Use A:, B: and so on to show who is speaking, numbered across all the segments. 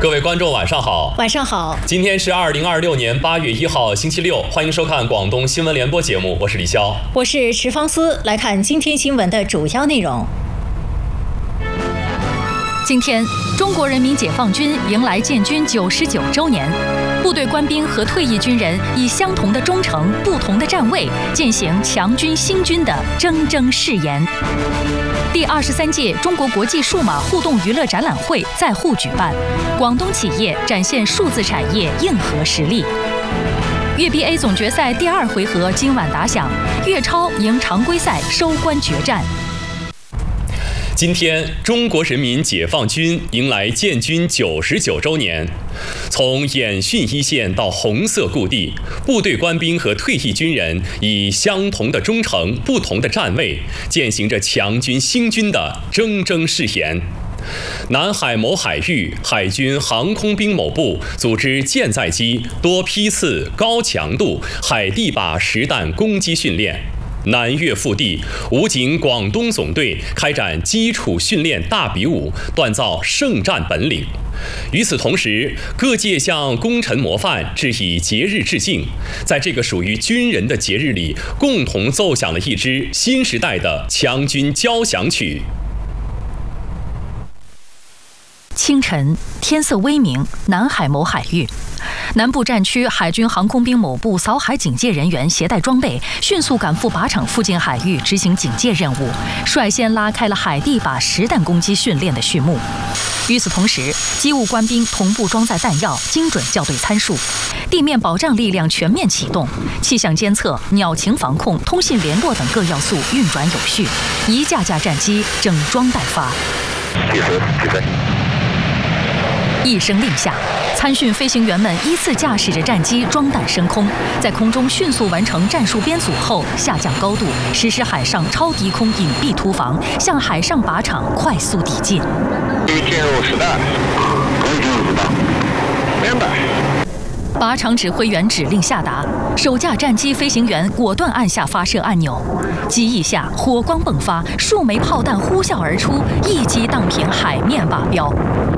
A: 各位观众晚上好。
B: 晚上好。
A: 今天是2026年8月1号星期六，欢迎收看广东新闻联播节目，我是李潇，
B: 我是池方思。来看今天新闻的主要内容。
C: 今天，中国人民解放军迎来建军99周年，部队官兵和退役军人以相同的忠诚、不同的站位，践行强军兴军的铮铮誓言。第23届中国国际数码互动娱乐展览会在沪举办，广东企业展现数字产业硬核实力。粤 BA 总决赛第2回合今晚打响，粤超赢常规赛收官决战。
A: 今天，中国人民解放军迎来建军99周年。从演训一线到红色故地，部队官兵和退役军人以相同的忠诚、不同的站位，践行着强军兴军的铮铮誓言。南海某海域，海军航空兵某部组织舰载机多批次、高强度海地靶实弹攻击训练。南越腹地，武警广东总队开展基础训练大比武，锻造胜战本领。与此同时，各界向功臣模范致以节日致敬，在这个属于军人的节日里，共同奏响了一支新时代的强军交响曲。
C: 清晨，天色微明，南海某海域。南部战区海军航空兵某部扫海警戒人员携带装备，迅速赶赴靶场附近海域执行警戒任务，率先拉开了海地靶实弹攻击训练的序幕。与此同时，机务官兵同步装载弹药，精准校对参数，地面保障力量全面启动，气象监测、鸟情防控、通信联络等各要素运转有序，一架架战机整装待发。一声令下，参训飞行员们依次驾驶着战机装弹升空，在空中迅速完成战术编组后下降高度，实施海上超低空隐蔽突防，向海上靶场快速抵近。
D: 进入实弹，进入实弹，明白。
C: 靶场指挥员指令下达，首架战机飞行员果断按下发射按钮，机翼下火光迸发，数枚炮弹呼啸而出，一击荡平海面靶标。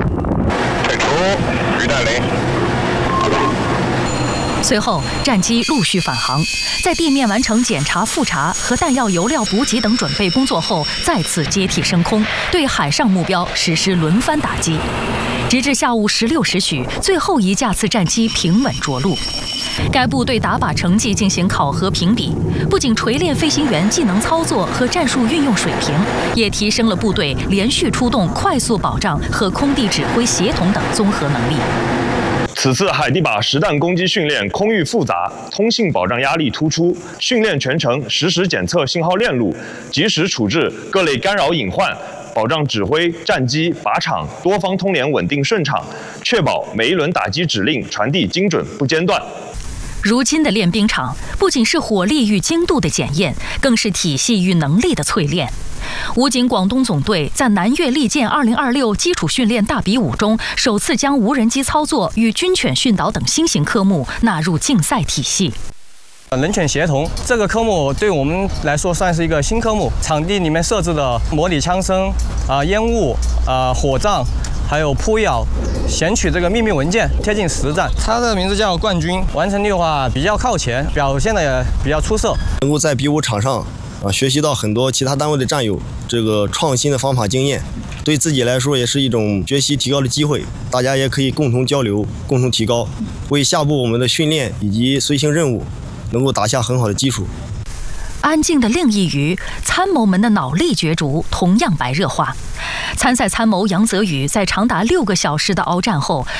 C: 随后，战机陆续返航，在地面完成检查、复查和弹药、油料补给等准备工作后，再次接替升空，对海上目标实施轮番打击，直至下午16时许，最后一架次战机平稳着陆。该部对打靶成绩进行考核评比，不仅锤炼飞行员技能操作和战术运用水平，也提升了部队连续出动、快速保障和空地指挥协同等综合能力。
E: 此次海地靶实弹攻击训练空域复杂，通信保障压力突出，训练全程实时检测信号链路，及时处置各类干扰隐患，保障指挥、战机、靶场多方通联稳定顺畅，确保每一轮打击指令传递精准不间断。
C: 如今的练兵场不仅是火力与精度的检验，更是体系与能力的淬炼。武警广东总队在南越利剑2026基础训练大比武中，首次将无人机操作与军犬训导等新型科目纳入竞赛体系。
F: 人犬协同这个科目对我们来说算是一个新科目，场地里面设置的模拟枪声、烟雾、火葬，还有扑咬、选取这个秘密文件，贴近实战。它的名字叫冠军，完成率的话比较靠前，表现的也比较出色。
G: 能够在比武场上学习到很多其他单位的战友这个创新的方法经验，对自己来说也是一种学习提高的机会。大家也可以共同交流、共同提高，为下步我们的训练以及随行任务能够打下很好的基础。
C: 安静的另一隅，参谋们的脑力角逐同样白热化。参赛参谋杨泽宇在长达6个小时的鏖战后，